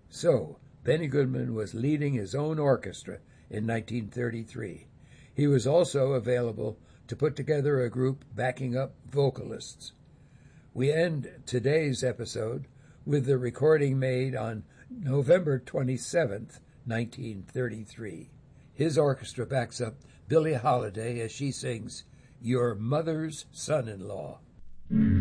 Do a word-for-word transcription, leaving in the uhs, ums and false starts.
So, Benny Goodman was leading his own orchestra in nineteen thirty-three. He was also available to put together a group backing up vocalists. We end today's episode with the recording made on November twenty-seventh, nineteen thirty-three. His orchestra backs up Billie Holiday as she sings Your Mother's Son-in-Law.